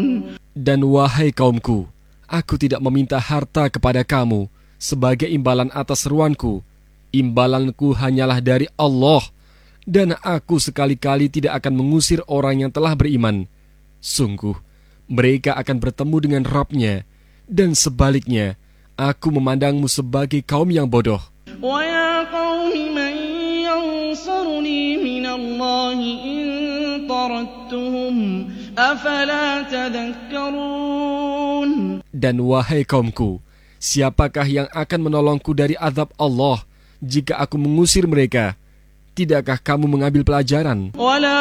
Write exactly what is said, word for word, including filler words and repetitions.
Dan wahai kaumku, aku tidak meminta harta kepada kamu sebagai imbalan atas seruanku. Imbalanku hanyalah dari Allah, dan aku sekali-kali tidak akan mengusir orang yang telah beriman. Sungguh, mereka akan bertemu dengan Rabb-nya, dan sebaliknya, aku memandangmu sebagai kaum yang bodoh. وَيَا قَوْمِ مَنْ يَنْصُرُنِي مِنَ اللَّهِ إِنْ طَرَدتُّهُمْ أَفَلَا تَذَكَّرُونَ. Dan wahai kaumku, siapakah yang akan menolongku dari azab Allah jika aku mengusir mereka? Tidakkah kamu mengambil pelajaran?